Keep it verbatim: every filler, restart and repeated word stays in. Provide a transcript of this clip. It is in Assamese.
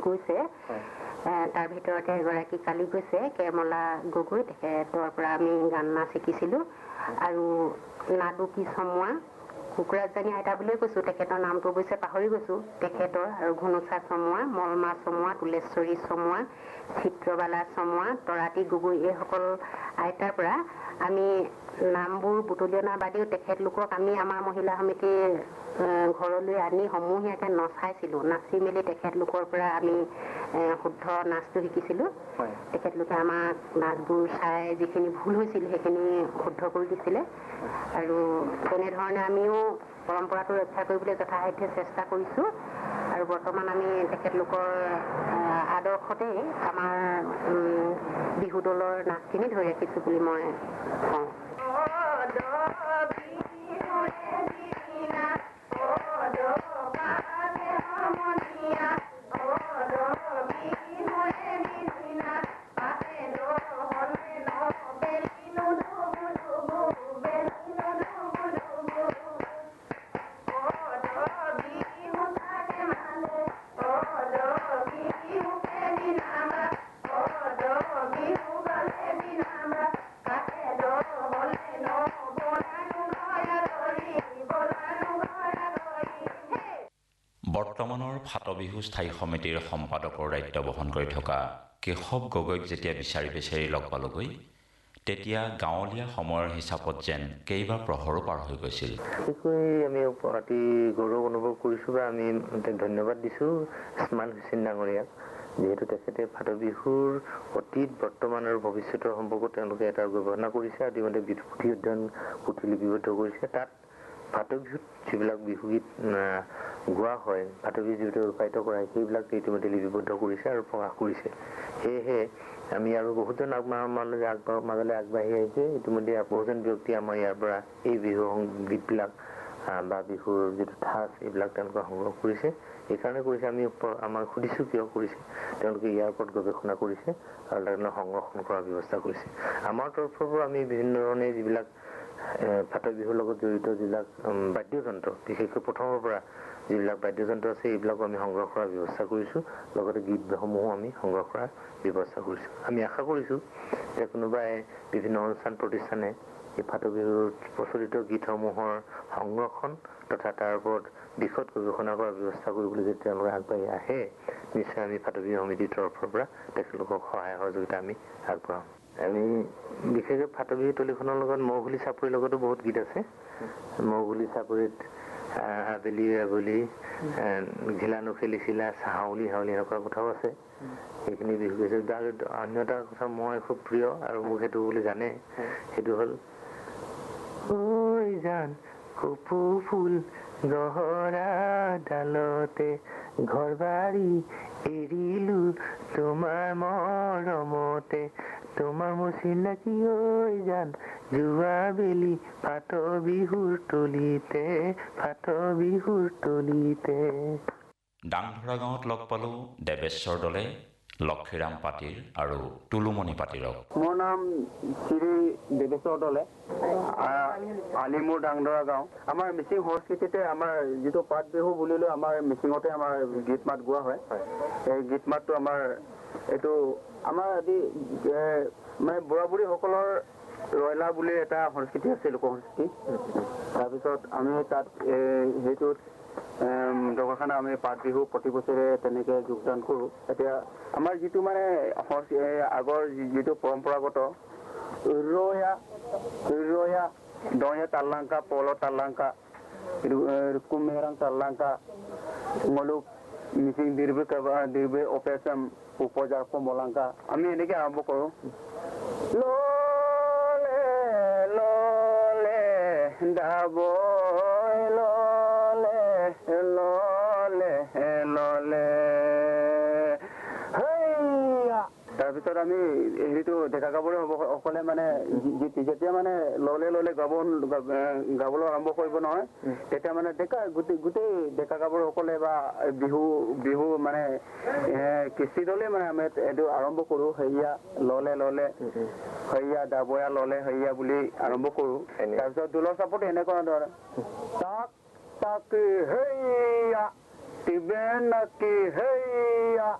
গৈছে তাৰ ভিতৰতে এগৰাকী কালি গৈছে কেৰমলা গগৈ তেখেতৰ পৰা আমি গান নাচ শিকিছিলোঁ আৰু নাদুকি চমুৱা কুকুৰাজানী আইতা বুলিয়ে কৈছোঁ তেখেতৰ নামটো অৱশ্যে পাহৰি গৈছোঁ তেখেতৰ আৰু ঘুনুচা চমুৱা মলমা চমুৱা তুলেশ্বৰী চমুৱা চিত্ৰবালা চমুৱা তৰাতি গগৈ এইসকল আইতাৰ পৰা আমি নামবোৰ বুটলি অনাৰ বাদেও তেখেতলোকক আমি আমাৰ মহিলা সমিতিৰ ঘৰলৈ আনি সমূহীয়াকৈ নচাইছিলোঁ নাচি মেলি তেখেতলোকৰ পৰা আমি শুদ্ধ নাচটো শিকিছিলোঁ তেখেতলোকে আমাক নাচবোৰ চাই যিখিনি ভুল হৈছিল সেইখিনি শুদ্ধ কৰি দিছিলে আৰু তেনেধৰণে আমিও পৰম্পৰাটো ৰক্ষা কৰিবলৈ যথাসাধ্য চেষ্টা কৰিছোঁ আৰু বৰ্তমান আমি তেখেতলোকৰ আদৰ্শতেই আমাৰ বিহু দলৰ নাচখিনি ধৰি ৰাখিছোঁ বুলি মই কওঁ বৰ্তমানৰ ফাটবিহু স্থায়ী সমিতিৰ সম্পাদকৰ দায়িত্ব বহন কৰি থকা কেশৱ গগৈক যেতিয়া বিচাৰি বিচাৰি লগ পালোগৈ তেতিয়া গাঁৱলীয়া সময়ৰ হিচাপত যেন কেইবা প্ৰহৰো পাৰ হৈ গৈছিল আমি অতি গৌৰৱ অনুভৱ কৰিছোঁ বা আমি ধন্যবাদ দিছোঁ ইছমান হুছেইন ডাঙৰীয়াক যিহেতু তেখেতে ফাটবিহুৰ অতীত বৰ্তমান আৰু ভৱিষ্যতৰ সম্পৰ্কত তেওঁলোকে এটা গৱেষণা কৰিছে আৰু ইতিমধ্যে পুথি অধ্যয়ন পুথি লিপিবদ্ধ কৰিছে তাত ফাটবিহুত যিবিলাক বিহুগীত গোৱা হয় ফাটবিহু যিটো ৰূপায়িত কৰা হয় সেইবিলাক ইতিমধ্যে লিপিবদ্ধ কৰিছে আৰু প্ৰকাশ কৰিছে সেয়েহে আমি আৰু বহুজন মাজলৈ আগবাঢ় মাজলৈ আগবাঢ়ি আহিছে ইতিমধ্যে বহুজন ব্যক্তি আমাৰ ইয়াৰ পৰা এই বিহু সংগীতবিলাক বা বিহুৰ যিটো ঠাঁচ এইবিলাক তেওঁলোকে সংগ্ৰহ কৰিছে এইকাৰণে কৰিছে আমি আমাক সুধিছোঁ কিয় কৰিছে তেওঁলোকে ইয়াৰ ওপৰত গৱেষণা কৰিছে আৰু তেওঁলোকে সংৰক্ষণ কৰাৰ ব্যৱস্থা কৰিছে আমাৰ তৰফৰ পৰা আমি বিভিন্ন ধৰণে যিবিলাক ফাটবিহুৰ লগত জড়িত যিবিলাক বাদ্যযন্ত্ৰ বিশেষকৈ প্ৰথমৰ পৰা যিবিলাক বাদ্যযন্ত্ৰ আছে এইবিলাকো আমি সংগ্ৰহ কৰাৰ ব্যৱস্থা কৰিছোঁ লগতে গীতসমূহো আমি সংগ্ৰহ কৰাৰ ব্যৱস্থা কৰিছোঁ আমি আশা কৰিছোঁ যে কোনোবাই বিভিন্ন অনুষ্ঠান প্ৰতিষ্ঠানে এই ফাটবিহুৰ প্ৰচলিত গীতসমূহৰ সংৰক্ষণ তথা তাৰ ওপৰত বিশদ গৱেষণা কৰাৰ ব্যৱস্থা কৰিবলৈ যদি তেওঁলোকে আগবাঢ়ি আহে নিশ্চয় আমি ফাটবিহু সমিতিৰ তৰফৰ পৰা তেখেতলোকক সহায় সহযোগিতা আমি আগবঢ়াম আমি বিশেষকৈ ফাটবিহু তলিখনৰ লগত মৌঘুলি চাপৰিৰ লগতো বহুত গীত আছে মৌঘুলি চাপৰিত আবেলি আবেলি ঘিলানো খেলিছিলা হাউলি হাউলি এনেকুৱা কথাও আছে সেইখিনি বিহু গৈছে অন্য এটা কথা মই খুব প্ৰিয় আৰু মোক সেইটো বুলি জানে সেইটো হ'ল ঐ জান কপৌ ফুল গহৰা ডালতে ঘৰ বাৰী এৰিলো তোমাৰ মৰমতে তোমাৰ মোৰ চিনাকি ঐ জান যোৱা বেলি ফাট বিহুৰ তলিতে ফাট বিহুৰ তলিতে ডাংধৰা গাঁৱত লগ পালোঁ দেৱেশ্বৰ দলে লক্ষীৰাম পাতিৰ আৰু টুলুমণি পাতিৰক মোৰ নাম শ্ৰী দেৱেশ্বৰ দলে আলিমুৰ ডাংধৰা গাঁও আমাৰ মিচিং সংস্কৃতিতে আমাৰ যিটো পাত বিহু বুলিলে আমাৰ মিচিঙতে আমাৰ গীত মাত গোৱা হয় এই গীত মাতটো আমাৰ এইটো আমাৰ আদি মানে বুঢ়া বুঢ়ীসকলৰ ৰয়লা বুলি এটা সংস্কৃতি আছে লোক সংস্কৃতি তাৰপিছত আমি তাত সেইটোত দৰকাৰখানা আমি পাত বিহু প্ৰতি বছৰে তেনেকৈ যোগদান কৰোঁ এতিয়া আমাৰ যিটো মানে আগৰ যিটো পৰম্পৰাগত ৰয়া ৰয়া দয়া তাল্লাংকা পল তাল্লাংকা কুমেৰাং তাল্লাংকা মলুক মিচিং দীৰ্ঘ কাবা দীৰ্ঘ অপেচম উপজাৰ কমলাংকা আমি এনেকৈ আৰম্ভ কৰোঁ ললে ললে দাব ললে ললে ললে তাৰপিছত আমি হেৰিটো ডেকা গাভৰু সকলে মানে যেতিয়া মানে ললে ললে গাব গাবলৈ আৰম্ভ কৰিব নহয় তেতিয়া মানে ডেকা গোটেই গোটেই ডেকা গাভৰুসকলে বা বিহু বিহু মানে কৃষ্টি দলে মানে আমি এইটো আৰম্ভ কৰোঁ হেৰিয়া ললে ললে হেৰিয়া ডাবয়া ললে হেৰিয়া বুলি আৰম্ভ কৰোঁ তাৰপিছত দোলৰ চাপত এনেকুৱা ধৰণে তাক তাকি হেৰিয়া টিবেন নাকি হেৰিয়া